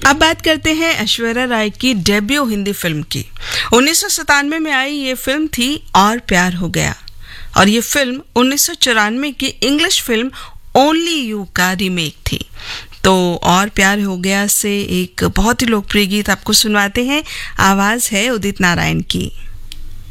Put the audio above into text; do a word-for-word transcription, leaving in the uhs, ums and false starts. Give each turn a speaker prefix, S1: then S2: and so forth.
S1: अब बात करते हैं ऐश्वर्या राय की डेब्यू हिंदी फिल्म की। उन्नीस सौ सतानवे में आई ये फिल्म थी और प्यार हो गया, और ये फिल्म उन्नीस सौ चौरानवे की इंग्लिश फिल्म ओनली यू का रीमेक थी। तो और प्यार हो गया से एक बहुत ही लोकप्रिय गीत आपको सुनवाते हैं। आवाज है उदित नारायण की।